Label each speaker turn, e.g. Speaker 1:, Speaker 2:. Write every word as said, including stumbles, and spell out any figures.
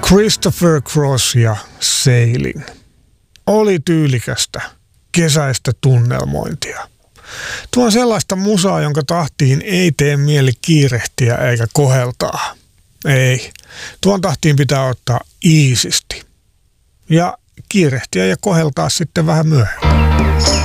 Speaker 1: Christopher Cross ja Sailing. Oli tyylikästä, kesäistä tunnelmointia. Tuo on sellaista musaa, jonka tahtiin ei tee mieli kiirehtiä eikä koheltaa. Ei. Tuon tahtiin pitää ottaa iisisti. Ja kiirehtiä ja koheltaa sitten vähän myöhemmin.